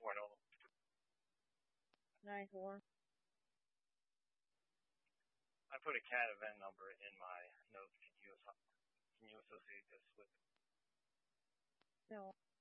No. 94. I put a CAT event number in my notes. Can you associate this with? No.